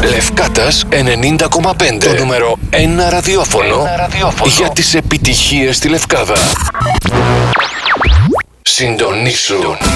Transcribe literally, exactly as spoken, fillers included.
Λευκάτας ενενήντα κόμμα πέντε. Το νούμερο ένα ραδιόφωνο, ένα ραδιόφωνο για τις επιτυχίες στη Λευκάδα. Συντονίσου.